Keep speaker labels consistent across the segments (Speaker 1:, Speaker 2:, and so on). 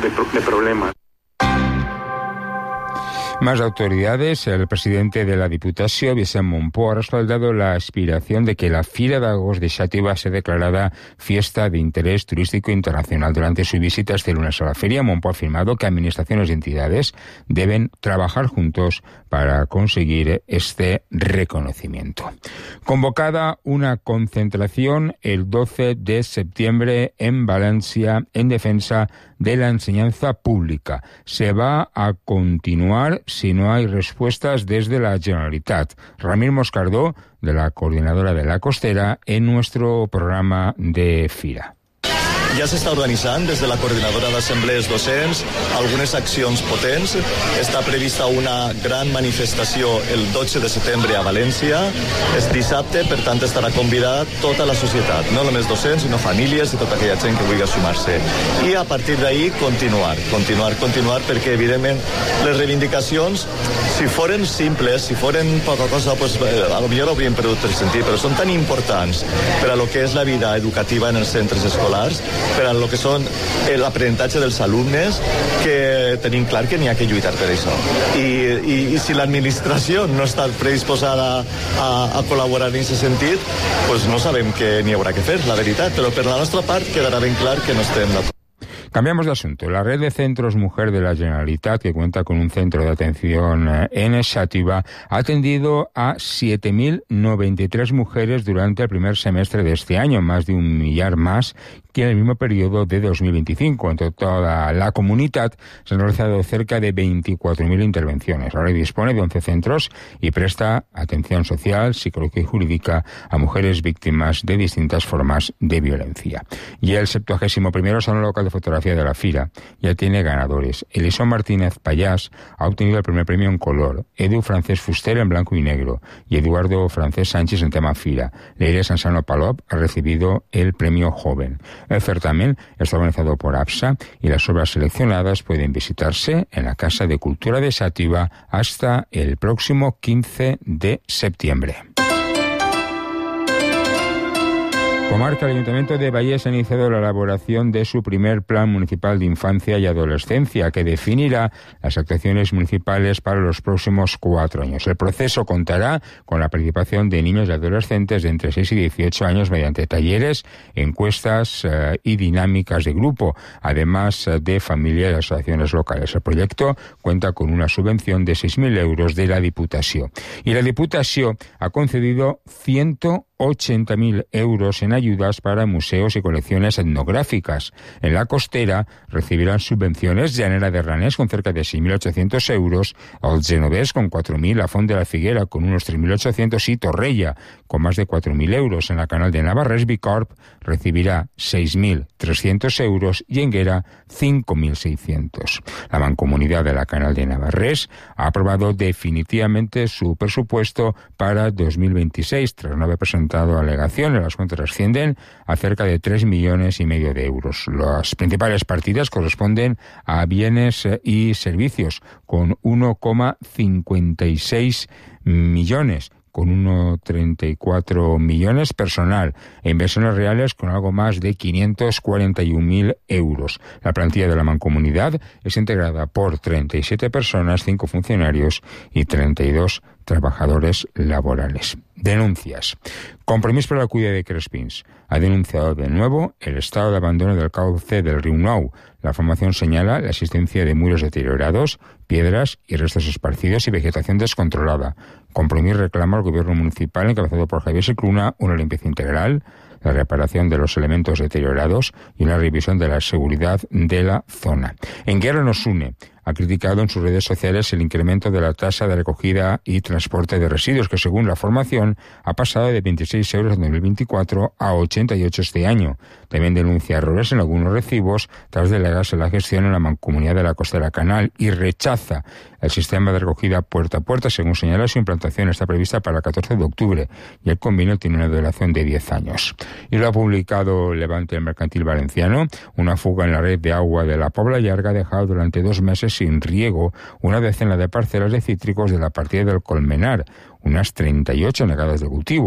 Speaker 1: de problemas.
Speaker 2: Más autoridades, el presidente de la Diputació, Vicent Mompó, ha respaldado la aspiración de que la Fira d'Agost de Xàtiva sea declarada fiesta de interés turístico internacional. Durante su visita este lunes a la feria, Mompó ha afirmado que administraciones y entidades deben trabajar juntos para conseguir este reconocimiento. Convocada una concentración el 12 de septiembre en Valencia en defensa de la enseñanza pública. Se va a continuar si no hay respuestas desde la Generalitat. Ramir Moscardó, de la Coordinadora de la Costera, en nuestro programa de Fira.
Speaker 3: Ja s'està organitzant des de la Coordinadora d'Assemblees Docents algunes accions potents. Està prevista una gran manifestació el 12 de setembre a València. És dissabte, per tant estarà convidat tota la societat, no només docents, sinó famílies i tota aquella gent que vulgui sumar-se. I a partir d'ahí continuar, perquè evidentment les reivindicacions, si foren simples, si foren poca cosa, pues, a lo millor hauríem perdut el sentit, però són tan importants per a lo que és la vida educativa en els centres escolars, per a lo que són l'aprenentatge dels alumnes, que tenim clar que n'hi ha que lluitar per això. I si l'administració no està predisposada a col·laborar en aquest sentit, pues no sabem què n'hi haurà que fer, la veritat, però per la nostra part quedarà ben clar que no estem d'acord.
Speaker 2: Cambiamos de asunto. La red de centros mujer de la Generalitat, que cuenta con un centro de atención en Xàtiva, ha atendido a 7.093 mujeres durante el primer semestre de este año, más de 1 millar más que en el mismo periodo de 2025. En toda la comunidad se han realizado cerca de 24.000 intervenciones. Ahora dispone de 11 centros y presta atención social, psicológica y jurídica a mujeres víctimas de distintas formas de violencia. Y el 71º Salón Local de Fotografía de la Fira ya tiene ganadores. Elisón Martínez Payás ha obtenido el primer premio en color, Edu Francés Fuster en blanco y negro y Eduardo Francés Sánchez en tema Fira. Leire Sansano Palop ha recibido el premio Joven. El certamen está organizado por APSA y las obras seleccionadas pueden visitarse en la Casa de Cultura de Xàtiva hasta el próximo 15 de septiembre. Comarca, el Ayuntamiento de Vallés ha iniciado la elaboración de su primer Plan Municipal de Infancia y Adolescencia, que definirá las actuaciones municipales para los próximos 4 años. El proceso contará con la participación de niños y adolescentes de entre 6 y 18 años mediante talleres, encuestas y dinámicas de grupo, además de familias y asociaciones locales. El proyecto cuenta con una subvención de 6.000 euros de la Diputació. Y la Diputació ha concedido 180.000 euros en ayudas para museos y colecciones etnográficas. En la Costera recibirán subvenciones Llanera de Ranés con cerca de 6.800 euros, el Genovés con 4.000, la Font de la Figuera con unos 3.800 y Torrella con más de 4.000 euros. En la Canal de Navarrés, Bicorp recibirá 6.300 euros y Enguera 5.600. La Mancomunidad de la Canal de Navarrés ha aprobado definitivamente su presupuesto para 2026 tras no haber presentado alegaciones. Las cuentas ascienden a cerca de 3,5 millones de euros. Las principales partidas corresponden a bienes y servicios con 1,56 millones, con 1,34 millones personal, e inversiones reales con algo más de 541.000 euros. La plantilla de la Mancomunidad es integrada por 37 personas, 5 funcionarios y 32 trabajadores laborales. Denuncias. Compromís per la Cuida de Crespins ha denunciado de nuevo el estado de abandono del cauce del Riu Nou. La formación señala la existencia de muros deteriorados, piedras y restos esparcidos y vegetación descontrolada. Compromís reclama al gobierno municipal, encabezado por Javier Scicluna, una limpieza integral, la reparación de los elementos deteriorados y una revisión de la seguridad de la zona. Enguera nos une. Ha criticado en sus redes sociales el incremento de la tasa de recogida y transporte de residuos, que según la formación ha pasado de 26 euros en 2024 a 88 este año. También denuncia errores en algunos recibos tras delegarse la gestión en la Mancomunidad de la Costera Canal y rechaza el sistema de recogida puerta a puerta. Según señala, su implantación está prevista para el 14 de octubre y el convenio tiene una duración de 10 años. Y lo ha publicado Levante Mercantil Valenciano. Una fuga en la red de agua de la Pobla Llarga ha dejado durante 2 meses sin riego una decena de parcelas de cítricos de la partida del Colmenar, unas 38 negadas de cultivo.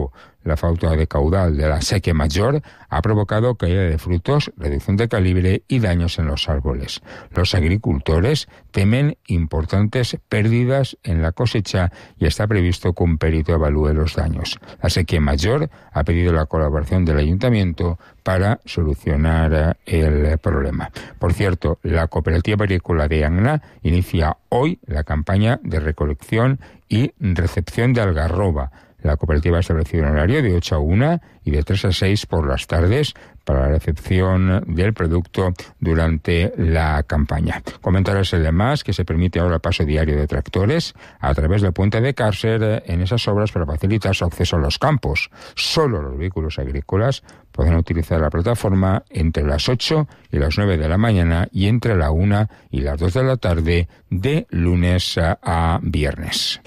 Speaker 2: la falta de caudal de la sequía mayor ha provocado caída de frutos, reducción de calibre y daños en los árboles. Los agricultores temen importantes pérdidas en la cosecha y está previsto que un perito evalúe los daños. La sequía mayor ha pedido la colaboración del ayuntamiento para solucionar el problema. Por cierto, la Cooperativa Agrícola de Anglá inicia hoy la campaña de recolección y recepción de algarroba. La cooperativa ha establecido un horario de 8 a 1 y de 3 a 6 por las tardes para la recepción del producto durante la campaña. Comentarles además que se permite ahora el paso diario de tractores a través del puente de Càrcer en esas obras para facilitar su acceso a los campos. Solo los vehículos agrícolas pueden utilizar la plataforma entre las 8 y las 9 de la mañana y entre la 1 y las 2 de la tarde de lunes a viernes.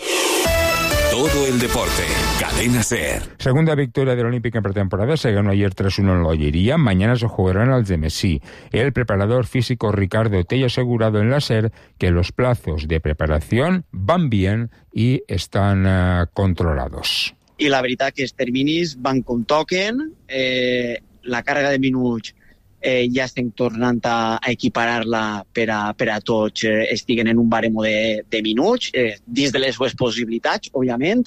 Speaker 1: Todo el deporte, Cadena SER.
Speaker 2: Segunda victoria del Olímpica en pretemporada, se ganó ayer 3-1 en la Ollería. Mañana se jugarán al Algemesí. El preparador físico Ricardo Tell ha asegurado en la SER que los plazos de preparación van bien y están controlados.
Speaker 4: I la veritat que els terminis van com toquen, la càrrega de minuts ja estem tornant a equiparar-la per a tots estiguen en un baremo de minuts, dins de les seves possibilitats, òbviament,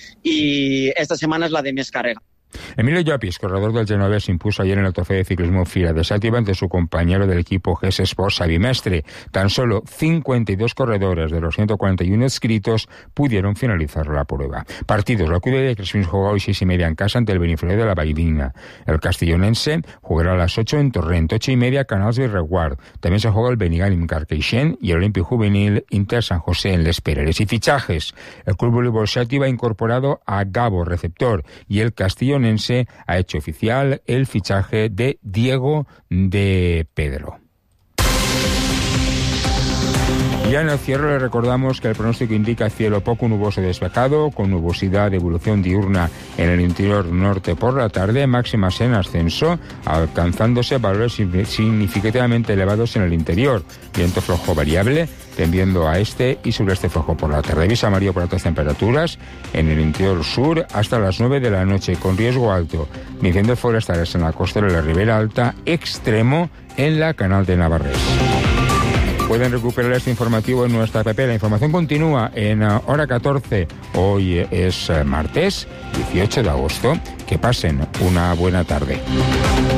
Speaker 4: i esta setmana és la de més càrrega.
Speaker 2: Emilio Llopis, corredor del Genovés, impuso ayer en el trofeo de ciclismo Fira de Sàtiva ante su compañero del equipo GS Sport, Xavi Mestre. Tan solo 52 corredores de los 141 inscritos pudieron finalizar la prueba. Partidos. La Cude de Crespins juega hoy 6:30 en casa ante el Beniflor de la Valldigna. El castellonense jugará a las 8 en Torrent, 8:30 Canals de Reguard. También se juega el Benigànim Carqueixent y el Olímpic Juvenil Inter San José en Les Pereres. Y fichajes. El Club Voleibol Xàtiva ha incorporado a Gabo, receptor, y el castellonense ha hecho oficial el fichaje de Diego de Pedro. Ya en el cierre le recordamos que el pronóstico indica cielo poco nuboso despejado, con nubosidad de evolución diurna en el interior norte por la tarde, máximas en ascenso, alcanzándose valores significativamente elevados en el interior. Viento flojo variable, tendiendo a este y sureste flojo por la tarde. Aviso amarillo por altas temperaturas en el interior sur hasta las 9 de la noche, con riesgo alto. Incendios forestales en la costera de la Ribera Alta, extremo en la Canal de Navarrés. Pueden recuperar este informativo en nuestra app. La información continúa en hora 14. Hoy es martes 18 de agosto. Que pasen una buena tarde.